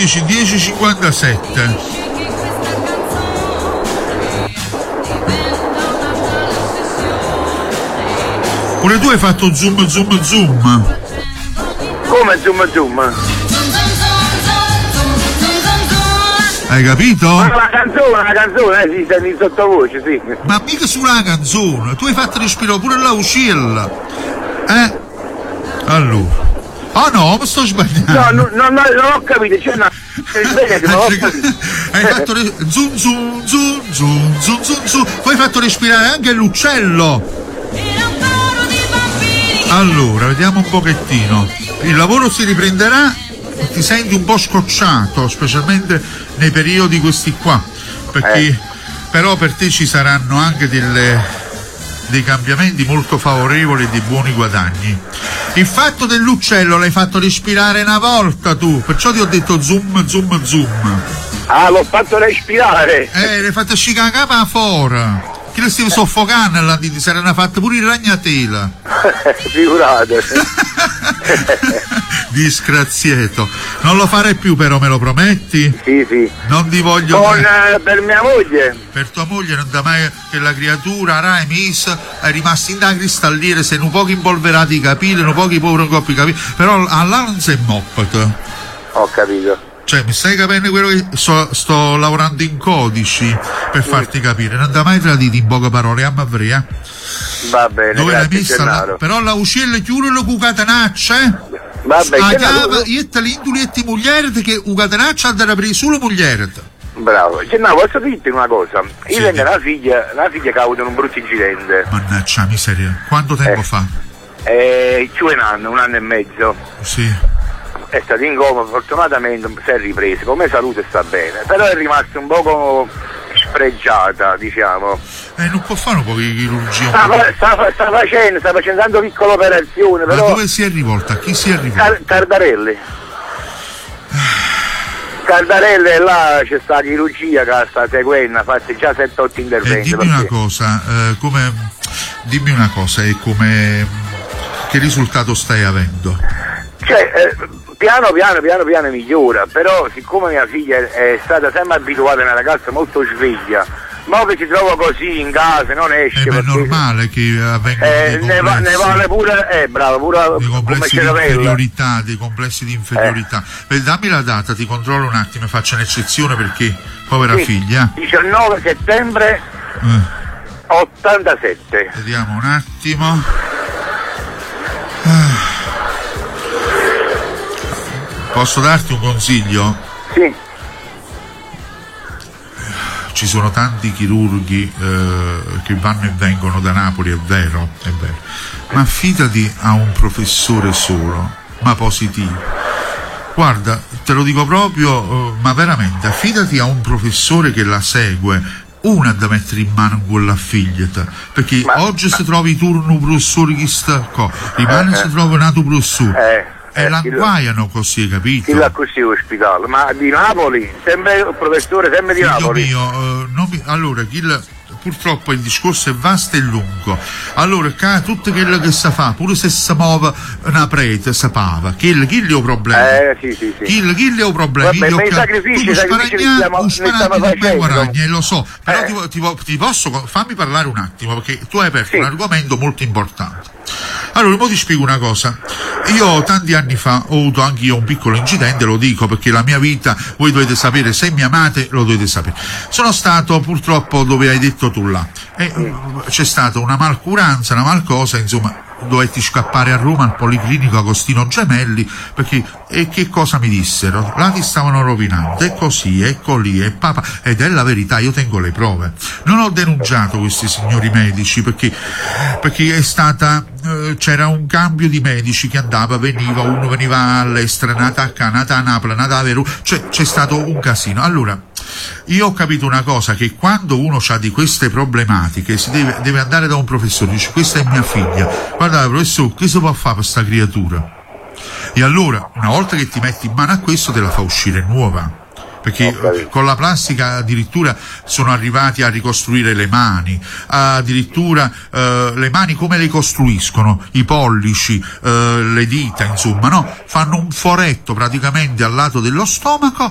Dici 10:57. Pure tu hai fatto zoom. Come zoom? Hai capito? Ma la canzone, sì, senti in sottovoce, sì. Ma mica sulla canzone, tu hai fatto respirare pure la uscilla. Allora. Ah no, mi sto sbagliando. No, non ho capito, c'è una... Hai fatto zoom. Poi hai fatto respirare anche l'uccello. Allora, vediamo un pochettino. Il lavoro si riprenderà. Ti senti un po' scocciato, specialmente nei periodi questi qua, perché però per te ci saranno anche dei cambiamenti molto favorevoli e dei buoni guadagni. Il fatto dell'uccello l'hai fatto respirare una volta tu, perciò ti ho detto zoom. Ah, l'ho fatto respirare. L'hai fatto scicare la capa fuori. Che lo stiamo soffocando là, ti saranno fatte pure il ragnatela. Figurate. Disgraziato. Non lo farei più però, me lo prometti? Sì. Non ti voglio... Per mia moglie. Per tua moglie non da mai che la creatura, Rai Mis, è rimasta in da cristalliere, se un poco impolverati i capelli, un poco i poveri coppi i capelli, però là non sei moppata. Ho capito. Cioè, mi stai capendo quello che sto lavorando in codici per farti capire, non da mai traditi in poche parole, avrei. Va bene, dove l'hai messa Gennaro. però la uccello chiude con catenaccia, Va bene, io te l'indulietti mugliere che u catenaccia andrà preso solo mugliere. Bravo, Gennaro, posso dirti una cosa? Io tengo una figlia che ha avuto un brutto incidente. Mannaggia miseria, quanto tempo fa? C'è un anno e mezzo. Sì. È stato in coma, fortunatamente si è ripreso, come salute sta bene, però è rimasto un poco spregiata, diciamo. Non può fare un po' di chirurgia? Sta facendo tante piccole operazioni, però... Ma dove si è rivolta? A chi si è rivolta? Cardarelli, là c'è sta chirurgia che sta seguendo, ha fatto già 7-8 interventi. Dimmi una cosa, che risultato stai avendo? Cioè, piano migliora, però siccome mia figlia è stata sempre abituata a una ragazza molto sveglia, ma che si trova così in casa, non esce. È normale che avvengano ne vale pure, bravo, pure dei complessi di inferiorità. Dammi la data, ti controllo un attimo, faccio un'eccezione perché povera figlia. 19 settembre 87. Vediamo un attimo. Posso darti un consiglio? Sì. Ci sono tanti chirurghi che vanno e vengono da Napoli, è vero, ma affidati a un professore solo, ma positivo. Guarda, te lo dico proprio, ma veramente, affidati a un professore che la segue, una da mettere in mano quella figlietta, perché oggi se trovi turno professore chi sta qua, rimane se trovi un altro professore. E l'anguaiano così, capito? Chi l'ha così ospitato? Ma di Napoli? Sempre il professore, sempre di Napoli? Allora, purtroppo il discorso è vasto e lungo. Allora, tutto quello che si fa, pure se si muove una prete, si pava. Chi è un problema? Sì. Chi è un problema? Vabbè, ma i sacrifici li stiamo facendo. Lo so, però ti posso fammi parlare un attimo, perché tu hai aperto un argomento molto importante. Allora, poi ti spiego una cosa. Io tanti anni fa ho avuto anche io un piccolo incidente, lo dico perché la mia vita, voi dovete sapere, se mi amate lo dovete sapere. Sono stato purtroppo dove hai detto tu là, e c'è stata una malcuranza, una malcosa, insomma, dovetti scappare a Roma al Policlinico Agostino Gemelli, perché che cosa mi dissero? Là ti stavano rovinando, è così, ecco lì, è papà, ed è la verità, io tengo le prove. Non ho denunciato questi signori medici perché è stata c'era un cambio di medici che uno veniva all'estero, nata a Napoli, nata a Verona, cioè c'è stato un casino. Allora, io ho capito una cosa, che quando uno ha di queste problematiche si deve andare da un professore, dice questa è mia figlia, guarda professore, che si può fare per sta creatura? E allora, una volta che ti metti in mano a questo, te la fa uscire nuova. Perché con la plastica addirittura sono arrivati a ricostruire le mani, addirittura le mani come le costruiscono, i pollici, le dita, insomma, no? Fanno un foretto praticamente al lato dello stomaco